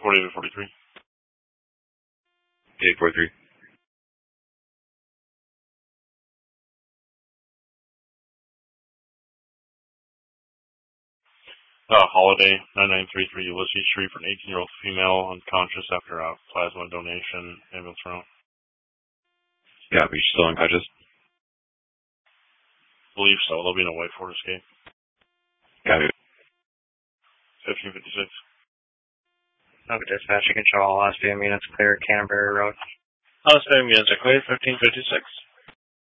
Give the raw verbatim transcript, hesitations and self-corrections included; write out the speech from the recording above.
forty-eight forty-three. eight forty-three. Uh, Holiday, nine nine three three Ulysses Street for an eighteen-year-old female unconscious after a plasma donation. Ambulance route. Yeah, but she's still unconscious? Believe so. There'll be no way for escape. Copy. fifteen fifty-six. Okay, dispatch, control, last few units clear, Canterbury Road. Last few units are clear, fifteen fifty-six.